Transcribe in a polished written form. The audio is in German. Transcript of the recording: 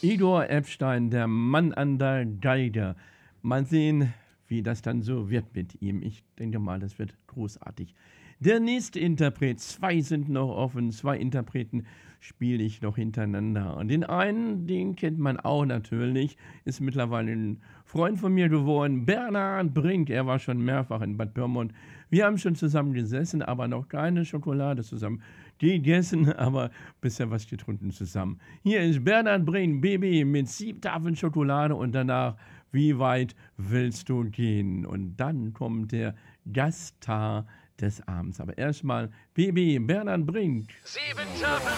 Igor Epstein, der Mann an der Geige. Mal sehen, wie das dann so wird mit ihm. Ich denke mal, das wird großartig. Der nächste Interpret, zwei sind noch offen, zwei Interpreten spiele ich noch hintereinander. Und den einen, den kennt man auch natürlich, ist mittlerweile ein Freund von mir geworden, Bernhard Brink. Er war schon mehrfach in Bad Pyrmont. Wir haben schon zusammen gesessen, aber noch keine Schokolade zusammen gegessen, aber bisher was getrunken zusammen. Hier ist Bernhard Brink, Baby, mit 7 Tafeln Schokolade und danach, wie weit willst du gehen? Und dann kommt der Gaststar des Abends. Aber erstmal, Baby, Bernhard Brink. 7 Tafeln